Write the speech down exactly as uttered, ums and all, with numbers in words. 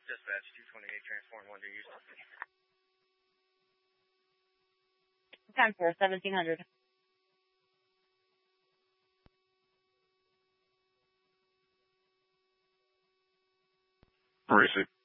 Dispatch two twenty-eight, transform one to Houston. Time for seventeen hundred. Receive.